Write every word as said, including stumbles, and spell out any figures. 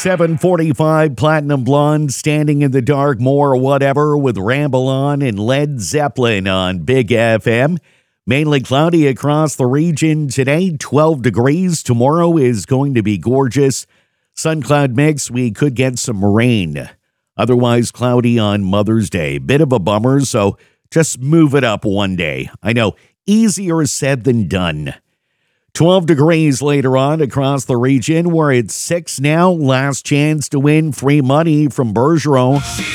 seven forty-five, Platinum Blonde, Standing in the Dark, More Whatever with Ramble On and Led Zeppelin on Big F M. Mainly cloudy across the region today, twelve degrees. Tomorrow is going to be gorgeous. Sun cloud mix, we could get some rain. Otherwise cloudy on Mother's Day. Bit of a bummer, so just move it up one day. I know, easier said than done. twelve degrees later on across the region. We're at six now. Last chance to win free money from Bergeron.